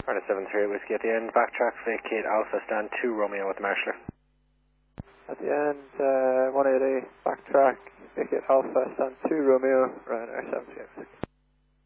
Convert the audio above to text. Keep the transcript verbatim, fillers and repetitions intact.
Runner seven three Whiskey at the end, backtrack, vacate Alpha, stand two Romeo with Marshaller. At the end, uh, one eighty, backtrack, vacate Alpha, stand two Romeo, runner seven three.